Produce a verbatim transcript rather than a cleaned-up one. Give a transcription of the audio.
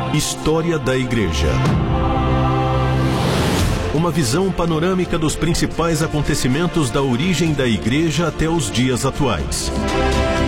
História da Igreja. Uma visão panorâmica dos principais acontecimentos da origem da Igreja até os dias atuais.